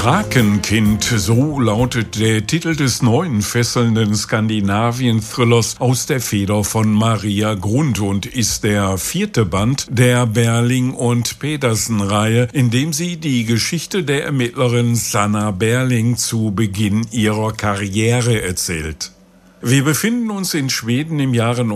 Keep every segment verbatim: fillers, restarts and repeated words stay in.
Krakenkind, so lautet der Titel des neuen fesselnden Skandinavien-Thrillers aus der Feder von Maria Grund und ist der vierte Band der Berling- und Pedersen-Reihe, in dem sie die Geschichte der Ermittlerin Sanna Berling zu Beginn ihrer Karriere erzählt. Wir befinden uns in Schweden im Jahre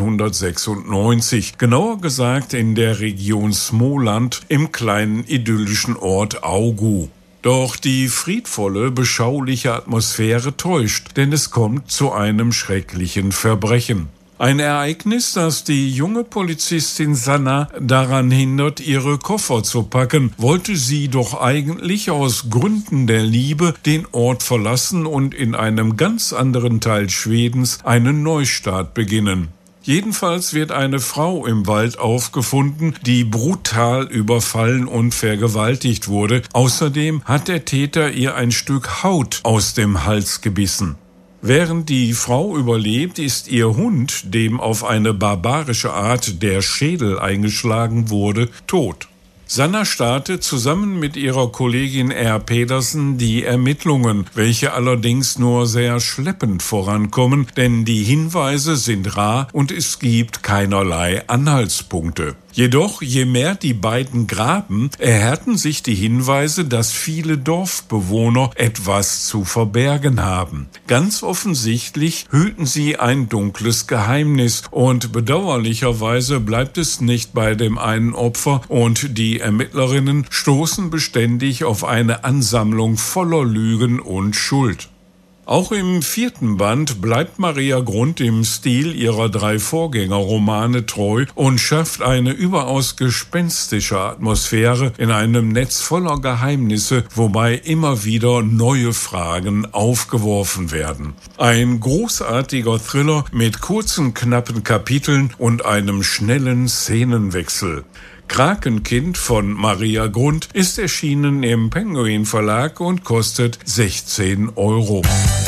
neunzehnhundertsechsundneunzig, genauer gesagt in der Region Småland im kleinen idyllischen Ort Augu. Doch die friedvolle, beschauliche Atmosphäre täuscht, denn es kommt zu einem schrecklichen Verbrechen. Ein Ereignis, das die junge Polizistin Sanna daran hindert, ihre Koffer zu packen, wollte sie doch eigentlich aus Gründen der Liebe den Ort verlassen und in einem ganz anderen Teil Schwedens einen Neustart beginnen. Jedenfalls wird eine Frau im Wald aufgefunden, die brutal überfallen und vergewaltigt wurde. Außerdem hat der Täter ihr ein Stück Haut aus dem Hals gebissen. Während die Frau überlebt, ist ihr Hund, dem auf eine barbarische Art der Schädel eingeschlagen wurde, tot. Sanna startet zusammen mit ihrer Kollegin R. Pedersen die Ermittlungen, welche allerdings nur sehr schleppend vorankommen, denn die Hinweise sind rar und es gibt keinerlei Anhaltspunkte. Jedoch, je mehr die beiden graben, erhärten sich die Hinweise, dass viele Dorfbewohner etwas zu verbergen haben. Ganz offensichtlich hüten sie ein dunkles Geheimnis und bedauerlicherweise bleibt es nicht bei dem einen Opfer und die Ermittlerinnen stoßen beständig auf eine Ansammlung voller Lügen und Schuld. Auch im vierten Band bleibt Maria Grund im Stil ihrer drei Vorgängerromane treu und schafft eine überaus gespenstische Atmosphäre in einem Netz voller Geheimnisse, wobei immer wieder neue Fragen aufgeworfen werden. Ein großartiger Thriller mit kurzen, knappen Kapiteln und einem schnellen Szenenwechsel. Krakenkind von Maria Grund ist erschienen im Penguin Verlag und kostet sechzehn Euro.